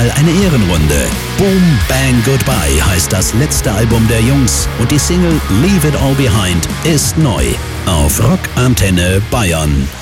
Mal eine Ehrenrunde. Boom Bang Goodbye heißt das letzte Album der Jungs und die Single Leave It All Behind ist neu auf Rock Antenne Bayern.